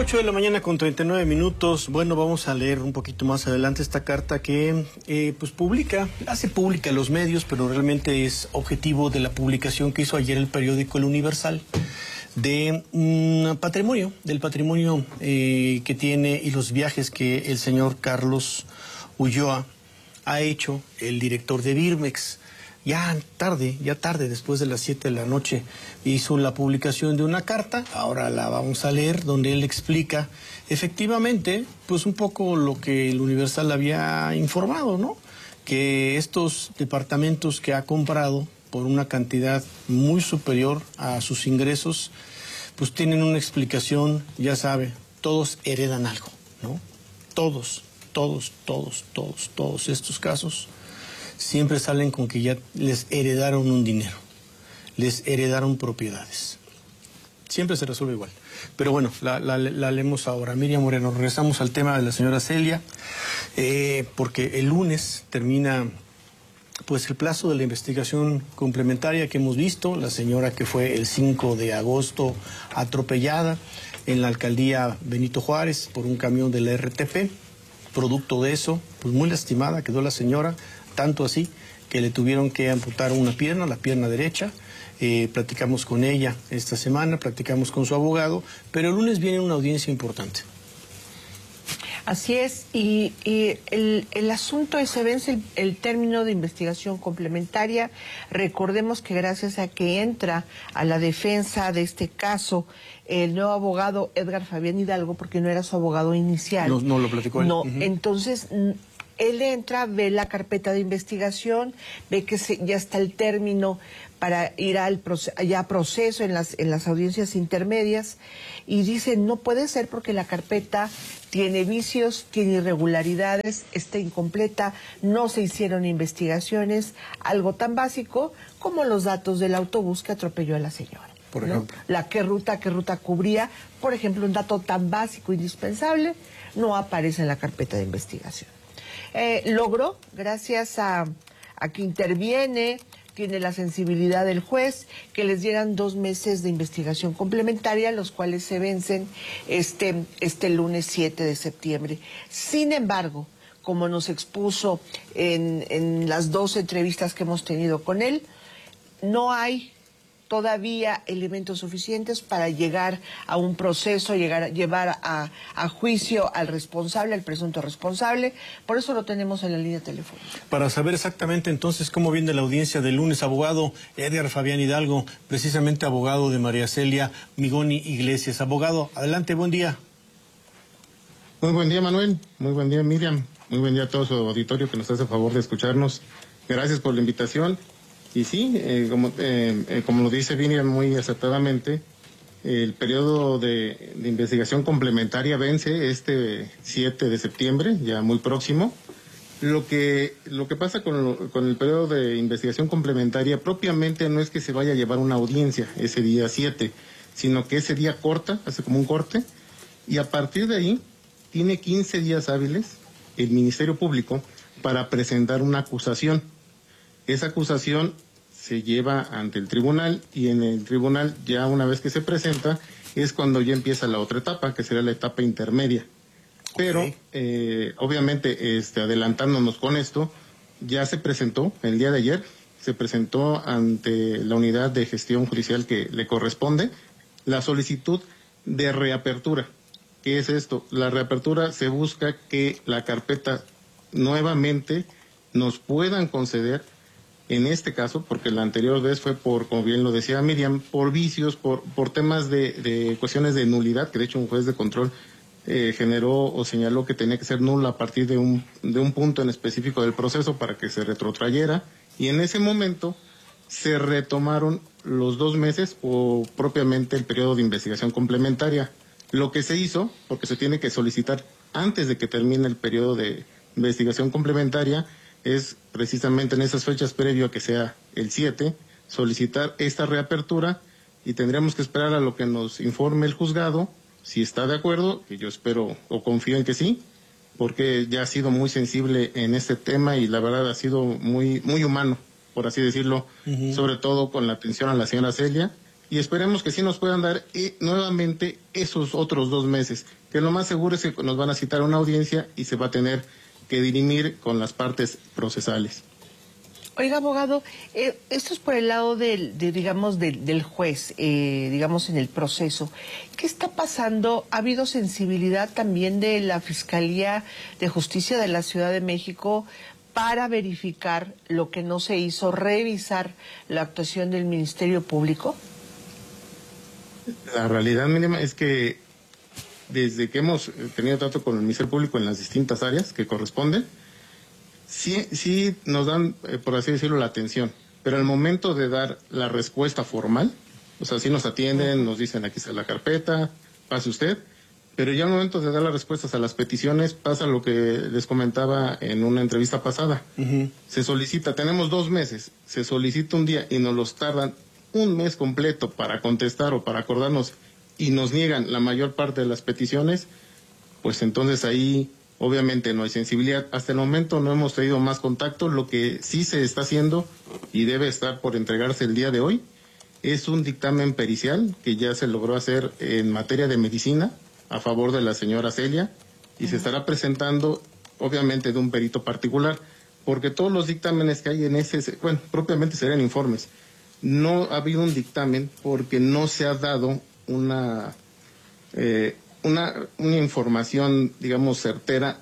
8 de la mañana con 39 minutos. Bueno, vamos a leer un poquito más adelante esta carta que hace pública los medios, pero realmente es objetivo de la publicación que hizo ayer el periódico El Universal de del patrimonio que tiene y los viajes que el señor Carlos Ulloa ha hecho, el director de Birmex. Ya tarde, después de las 7 de la noche, hizo la publicación de una carta, ahora la vamos a leer, donde él explica efectivamente, pues un poco lo que el Universal había informado, ¿no? Que estos departamentos que ha comprado por una cantidad muy superior a sus ingresos, pues tienen una explicación, ya sabe, todos heredan algo, ¿no? Todos estos casos siempre salen con que ya les heredaron un dinero, les heredaron propiedades. Siempre se resuelve igual. Pero bueno, la leemos ahora. Miriam Moreno, regresamos al tema de la señora Celia, porque el lunes termina pues el plazo de la investigación complementaria que hemos visto, la señora que fue el 5 de agosto atropellada en la alcaldía Benito Juárez por un camión de la RTP. Producto de eso, pues muy lastimada quedó la señora, tanto así que le tuvieron que amputar una pierna, la pierna derecha. Platicamos con ella esta semana, platicamos con su abogado, pero el lunes viene una audiencia importante. Así es, y el asunto es, se vence el término de investigación complementaria. Recordemos que gracias a que entra a la defensa de este caso el nuevo abogado Edgar Fabián Hidalgo, porque no era su abogado inicial. No lo platicó él. No, entonces él entra, ve la carpeta de investigación, ve que ya está el término para ir al proceso en las audiencias intermedias, y dice, no puede ser porque la carpeta tiene vicios, tiene irregularidades, está incompleta, no se hicieron investigaciones, algo tan básico como los datos del autobús que atropelló a la señora. Por ejemplo. ¿No? ¿Qué ruta cubría? Por ejemplo, un dato tan básico, indispensable, no aparece en la carpeta de investigación. Logró, gracias a que interviene, tiene la sensibilidad del juez, que les dieran 2 meses de investigación complementaria, los cuales se vencen este lunes 7 de septiembre. Sin embargo, como nos expuso en las 2 entrevistas que hemos tenido con él, no hay todavía elementos suficientes para llegar a un proceso, llevar a juicio al responsable, al presunto responsable. Por eso lo tenemos en la línea telefónica. Para saber exactamente entonces cómo viene la audiencia del lunes, abogado Edgar Fabián Hidalgo, precisamente abogado de María Celia Migoni Iglesias. Abogado, adelante, buen día. Muy buen día, Manuel. Muy buen día, Miriam. Muy buen día a todo su auditorio que nos hace el favor de escucharnos. Gracias por la invitación. Y sí, como lo dice Miriam muy acertadamente, el periodo de investigación complementaria vence este 7 de septiembre, ya muy próximo. Lo que pasa con el periodo de investigación complementaria propiamente no es que se vaya a llevar una audiencia ese día 7, sino que ese día corta, hace como un corte, y a partir de ahí tiene 15 días hábiles el Ministerio Público para presentar una acusación. Esa acusación se lleva ante el tribunal, y en el tribunal, ya una vez que se presenta, es cuando ya empieza la otra etapa, que será la etapa intermedia. Pero, obviamente, adelantándonos con esto, ya se presentó, el día de ayer, se presentó ante la unidad de gestión judicial que le corresponde la solicitud de reapertura. ¿Qué es esto? La reapertura se busca que la carpeta nuevamente nos puedan conceder. En este caso, porque la anterior vez fue por, como bien lo decía Miriam, por vicios, por temas de cuestiones de nulidad, que de hecho un juez de control generó o señaló que tenía que ser nula a partir de un punto en específico del proceso para que se retrotrayera, y en ese momento se retomaron los 2 meses o propiamente el periodo de investigación complementaria. Lo que se hizo, porque se tiene que solicitar antes de que termine el periodo de investigación complementaria, es precisamente en esas fechas previo a que sea el 7, solicitar esta reapertura, y tendríamos que esperar a lo que nos informe el juzgado, si está de acuerdo, que yo espero o confío en que sí, porque ya ha sido muy sensible en este tema y la verdad ha sido muy humano, por así decirlo, sobre todo con la atención a la señora Celia, y esperemos que sí nos puedan dar nuevamente esos otros 2 meses, que lo más seguro es que nos van a citar a una audiencia y se va a tener que dirimir con las partes procesales. Oiga, abogado, esto es por el lado del juez, digamos, en el proceso. ¿Qué está pasando? ¿Ha habido sensibilidad también de la Fiscalía de Justicia de la Ciudad de México para verificar lo que no se hizo, revisar la actuación del Ministerio Público? La realidad mínima es que desde que hemos tenido trato con el Ministerio Público en las distintas áreas que corresponden, sí nos dan, por así decirlo, la atención, pero al momento de dar la respuesta formal, o sea, sí nos atienden, nos dicen aquí está la carpeta, pase usted, pero ya al momento de dar las respuestas a las peticiones pasa lo que les comentaba en una entrevista pasada. Se solicita, tenemos 2 meses, se solicita un día y nos los tardan un mes completo para contestar o para acordarnos y nos niegan la mayor parte de las peticiones, pues entonces ahí obviamente no hay sensibilidad. Hasta el momento no hemos tenido más contacto. Lo que sí se está haciendo y debe estar por entregarse el día de hoy es un dictamen pericial que ya se logró hacer en materia de medicina a favor de la señora Celia y se estará presentando obviamente de un perito particular, porque todos los dictámenes que hay en ese, bueno, propiamente serían informes. No ha habido un dictamen porque no se ha dado una información, digamos, certera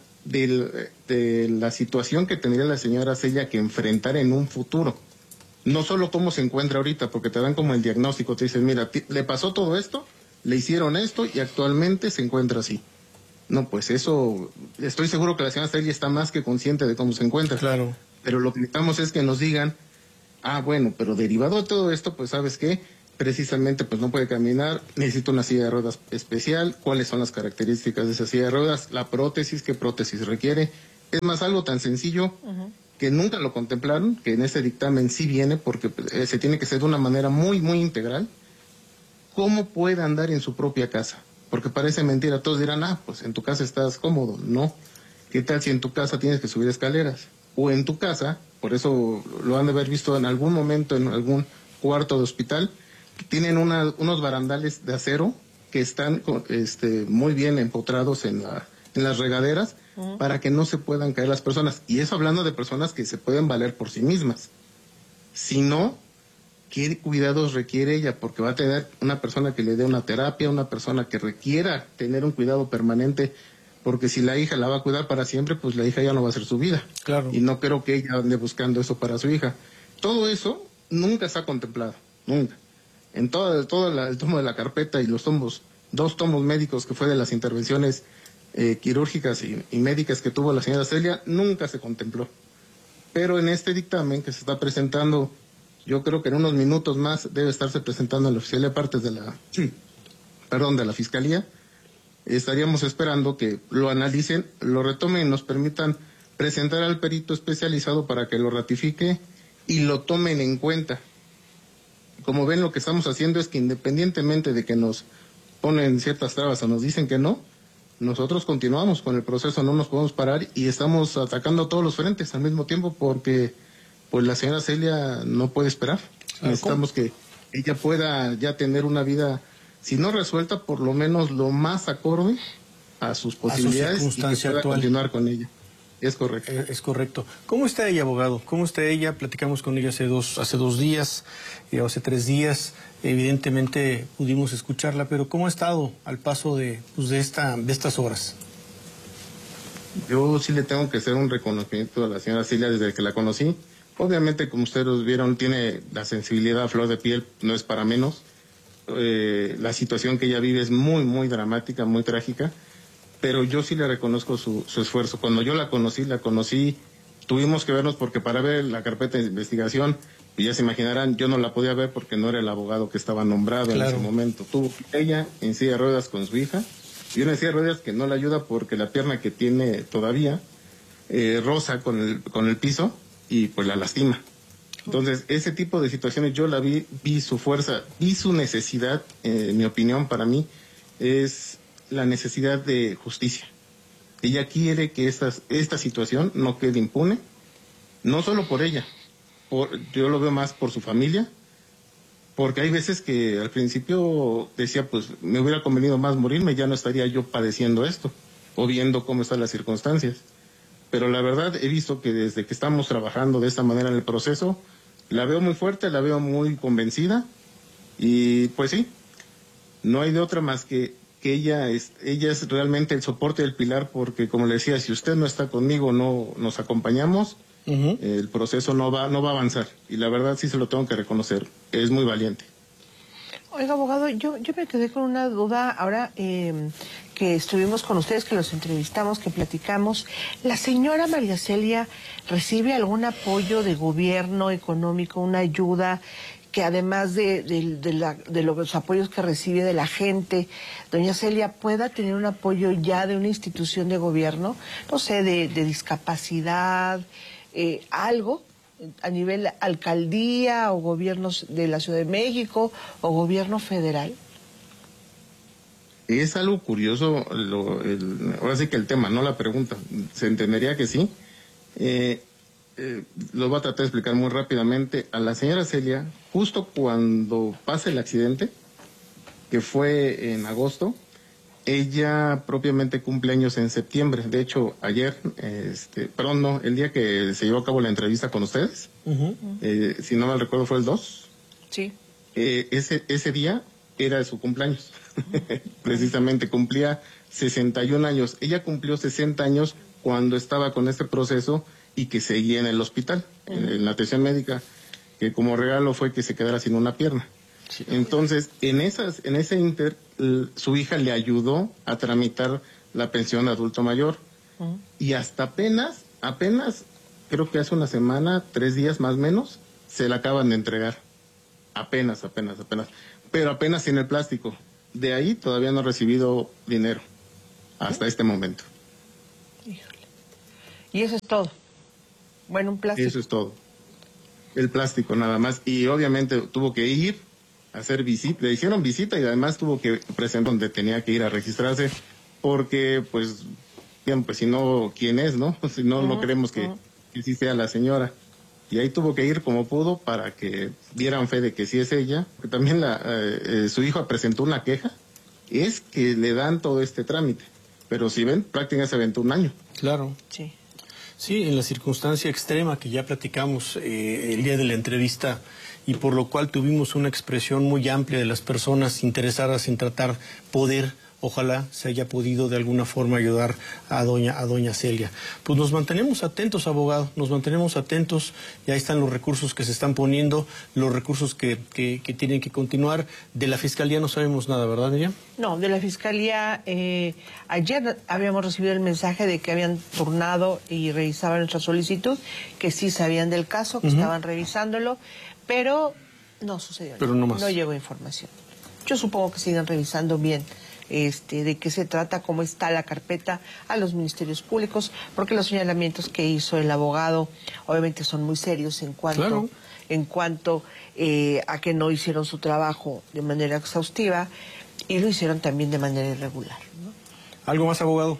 de la situación que tendría la señora Celia que enfrentar en un futuro. No solo cómo se encuentra ahorita, porque te dan como el diagnóstico, te dicen, mira, le pasó todo esto, le hicieron esto y actualmente se encuentra así. No, pues eso, estoy seguro que la señora Celia está más que consciente de cómo se encuentra. Claro. Pero lo que necesitamos es que nos digan, bueno, pero derivado de todo esto, pues ¿sabes qué? Precisamente pues no puede caminar, necesita una silla de ruedas especial, cuáles son las características de esa silla de ruedas, la prótesis, qué prótesis requiere. Es más, algo tan sencillo que nunca lo contemplaron, que en este dictamen sí viene, porque se tiene que hacer de una manera muy, muy integral. ¿Cómo puede andar en su propia casa? Porque parece mentira, todos dirán, pues en tu casa estás cómodo. No. ¿Qué tal si en tu casa tienes que subir escaleras? O en tu casa, por eso lo han de haber visto en algún momento en algún cuarto de hospital, tienen unos barandales de acero que están muy bien empotrados en las regaderas para que no se puedan caer las personas. Y eso hablando de personas que se pueden valer por sí mismas. Si no, ¿qué cuidados requiere ella? Porque va a tener una persona que le dé una terapia, una persona que requiera tener un cuidado permanente, porque si la hija la va a cuidar para siempre, pues la hija ya no va a ser su vida. Claro. Y no creo que ella ande buscando eso para su hija. Todo eso nunca se ha contemplado, nunca. En todo el tomo de la carpeta y los 2 tomos médicos que fue de las intervenciones quirúrgicas y médicas que tuvo la señora Celia, nunca se contempló. Pero en este dictamen que se está presentando, yo creo que en unos minutos más debe estarse presentando en la oficialía de partes de la Fiscalía. Estaríamos esperando que lo analicen, lo retomen y nos permitan presentar al perito especializado para que lo ratifique y lo tomen en cuenta. Como ven, lo que estamos haciendo es que independientemente de que nos ponen ciertas trabas o nos dicen que no, nosotros continuamos con el proceso, no nos podemos parar y estamos atacando todos los frentes al mismo tiempo porque pues la señora Celia no puede esperar. Necesitamos que ella pueda ya tener una vida, si no resuelta, por lo menos lo más acorde a sus posibilidades y que pueda actual. Continuar con ella. Es correcto. Es correcto. ¿Cómo está ella, abogado? ¿Cómo está ella? Platicamos con ella hace dos días, hace 3 días. Evidentemente pudimos escucharla, pero ¿cómo ha estado al paso de estas horas? Yo sí le tengo que hacer un reconocimiento a la señora Celia desde que la conocí. Obviamente, como ustedes vieron, tiene la sensibilidad a flor de piel, no es para menos. La situación que ella vive es muy, muy dramática, muy trágica. Pero yo sí le reconozco su esfuerzo. Cuando yo la conocí, tuvimos que vernos porque para ver la carpeta de investigación, y ya se imaginarán, yo no la podía ver porque no era el abogado que estaba nombrado en ese momento. Tuvo ella en silla de ruedas con su hija, y una silla de ruedas que no le ayuda porque la pierna que tiene todavía roza con el piso y pues la lastima. Entonces, ese tipo de situaciones yo la vi su fuerza, vi su necesidad, en mi opinión, para mí, es la necesidad de justicia. Ella quiere que esta situación no quede impune, no solo por ella, yo lo veo más por su familia, porque hay veces que al principio decía, pues me hubiera convenido más morirme, ya no estaría yo padeciendo esto, o viendo cómo están las circunstancias. Pero la verdad he visto que desde que estamos trabajando de esta manera en el proceso, la veo muy fuerte, la veo muy convencida, y pues sí, no hay de otra más que ella es realmente el soporte del pilar, porque como le decía, si usted no está conmigo, no nos acompañamos, el proceso no va a avanzar, y la verdad sí se lo tengo que reconocer, es muy valiente. Oiga, abogado, yo me quedé con una duda ahora que estuvimos con ustedes, que los entrevistamos, que platicamos. ¿La señora María Celia recibe algún apoyo de gobierno económico, una ayuda que además de los apoyos que recibe de la gente, doña Celia pueda tener un apoyo ya de una institución de gobierno, no sé, de discapacidad, algo a nivel alcaldía o gobiernos de la Ciudad de México o gobierno federal? Es algo curioso, ahora sí que el tema, no la pregunta, se entendería que sí. Lo voy a tratar de explicar muy rápidamente. A la señora Celia, justo cuando pasa el accidente, que fue en agosto, ella propiamente cumple años en septiembre. De hecho, ayer, perdón, no, el día que se llevó a cabo la entrevista con ustedes, si no mal recuerdo fue el 2. Sí. Ese día era su cumpleaños. Precisamente cumplía 61 años. Ella cumplió 60 años cuando estaba con este proceso y que seguía en el hospital, en la atención médica, que como regalo fue que se quedara sin una pierna. Sí. Entonces, en ese inter, su hija le ayudó a tramitar la pensión de adulto mayor. Y hasta apenas, creo que hace una semana, 3 días más o menos, se la acaban de entregar. Apenas. Pero apenas en el plástico. De ahí todavía no ha recibido dinero hasta este momento. Híjole. Y eso es todo. Bueno, un plástico. Eso es todo. El plástico nada más. Y obviamente tuvo que ir a hacer visita. Le hicieron visita y además tuvo que presentar donde tenía que ir a registrarse. Porque, pues, bien, pues si no, ¿quién es, no? Si no, no queremos que sí sea la señora. Y ahí tuvo que ir como pudo para que dieran fe de que sí es ella. Porque también su hijo presentó una queja. Es que le dan todo este trámite. Pero si ven, prácticamente se aventó un año. Claro. Sí. Sí, en la circunstancia extrema que ya platicamos el día de la entrevista y por lo cual tuvimos una expresión muy amplia de las personas interesadas en tratar poder, ojalá se haya podido de alguna forma ayudar a doña Celia. Pues nos mantenemos atentos, abogado, nos mantenemos atentos, ya están los recursos que se están poniendo, los recursos que tienen que continuar. De la Fiscalía no sabemos nada, ¿verdad, Miriam? No, de la Fiscalía, ayer habíamos recibido el mensaje de que habían turnado y revisaban nuestra solicitud, que sí sabían del caso, que estaban revisándolo, pero no sucedió nada, no llegó información. Yo supongo que siguen revisando bien de qué se trata, cómo está la carpeta a los ministerios públicos, porque los señalamientos que hizo el abogado obviamente son muy serios en cuanto a que no hicieron su trabajo de manera exhaustiva y lo hicieron también de manera irregular, ¿no? ¿Algo más, abogado?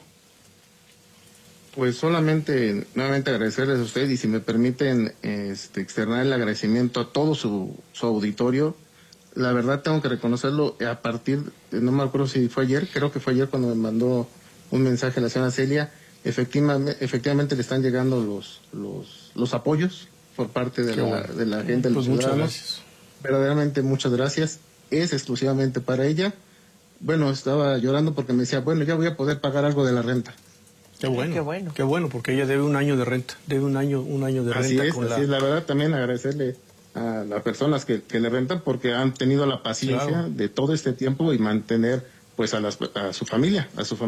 Pues solamente nuevamente agradecerles a ustedes y si me permiten externar el agradecimiento a todo su auditorio. La verdad tengo que reconocerlo a partir, no me acuerdo si fue ayer, creo que fue ayer cuando me mandó un mensaje a la señora Celia. Efectivamente le están llegando los apoyos por parte de la gente, de los ciudadanos. Muchas gracias. Verdaderamente muchas gracias. Es exclusivamente para ella. Bueno, estaba llorando porque me decía, bueno, ya voy a poder pagar algo de la renta. Qué bueno, porque ella debe un año de renta, Así es, la verdad también agradecerle a las personas que le rentan porque han tenido la paciencia de todo este tiempo y mantener pues a su familia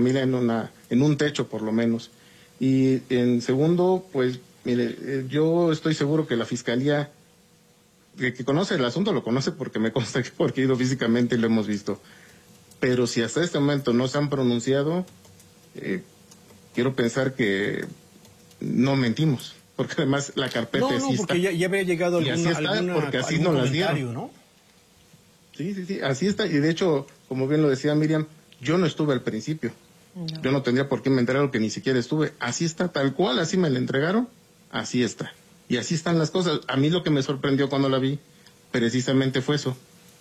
en un techo por lo menos. Y en segundo, pues mire, yo estoy seguro que la Fiscalía que conoce el asunto lo conoce porque me consta que porque he ido físicamente y lo hemos visto. Pero si hasta este momento no se han pronunciado, quiero pensar que no mentimos. Porque además la carpeta sí porque está. Ya había llegado porque así nos las dieron, ¿no? Sí, así está. Y de hecho, como bien lo decía Miriam, yo no estuve al principio. No. Yo no tendría por qué me enterar que ni siquiera estuve. Así está, tal cual, así me la entregaron, así está. Y así están las cosas. A mí lo que me sorprendió cuando la vi, precisamente fue eso,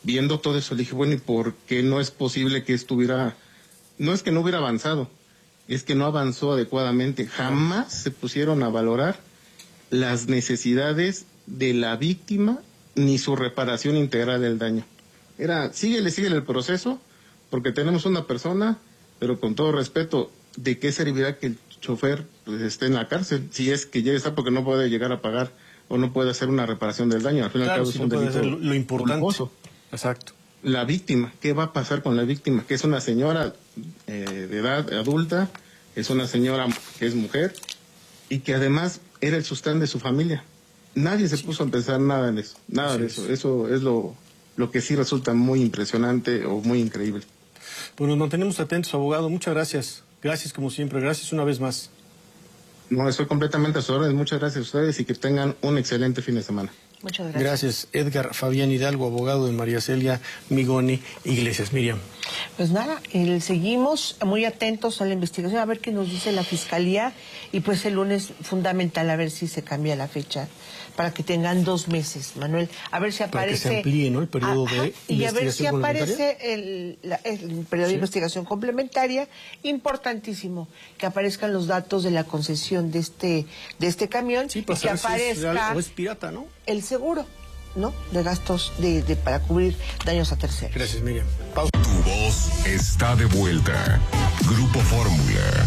viendo todo eso, le dije, bueno, ¿y por qué no es posible que estuviera, no es que no hubiera avanzado, es que no avanzó adecuadamente? Jamás se pusieron a valorar las necesidades de la víctima ni su reparación integral del daño. Era, síguele el proceso, porque tenemos una persona, pero con todo respeto, ¿de qué servirá que el chofer pues, esté en la cárcel? Si es que ya está porque no puede llegar a pagar o no puede hacer una reparación del daño. Al fin y al cabo es un delito lo importante. culposo. Exacto. La víctima, ¿qué va a pasar con la víctima? Que es una señora de edad adulta, es una señora que es mujer y que además era el sostén de su familia. Nadie se puso a pensar nada de eso, nada de eso. Eso es lo que sí resulta muy impresionante o muy increíble. Pues nos mantenemos atentos, abogado. Muchas gracias. Gracias como siempre. Gracias una vez más. No, estoy completamente a sus órdenes. Muchas gracias a ustedes y que tengan un excelente fin de semana. Muchas gracias. Gracias, Edgar Fabián Hidalgo, abogado de María Celia Migoni Iglesias. Miriam. Pues nada, seguimos muy atentos a la investigación, a ver qué nos dice la Fiscalía, y pues el lunes fundamental a ver si se cambia la fecha para que tengan 2 meses, Manuel, a ver si aparece... Para que se amplíe, ¿no?, el periodo de investigación. Y a ver si aparece el periodo de Sí. investigación complementaria, importantísimo, que aparezcan los datos de la concesión de este camión, Sí, y para que saber si es aparezca real o es pirata, ¿no? el seguro, ¿no?, de gastos para cubrir daños a terceros. Gracias, Miriam. Pausa. Tu voz está de vuelta. Grupo Fórmula.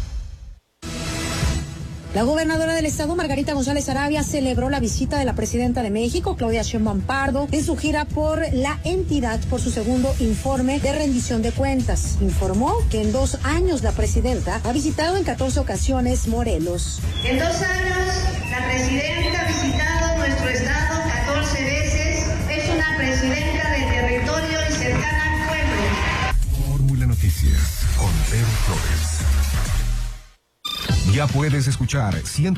La gobernadora del estado, Margarita González Arabia, celebró la visita de la presidenta de México, Claudia Sheinbaum Pardo, en su gira por la entidad por su segundo informe de rendición de cuentas. Informó que en 2 años la presidenta ha visitado en 14 ocasiones Morelos. En 2 años, la presidenta ha visitado nuestro estado 14 veces. Es una presidenta de territorio y cercana al pueblo. Fórmula Noticias con Pedro Flores. Ya puedes escuchar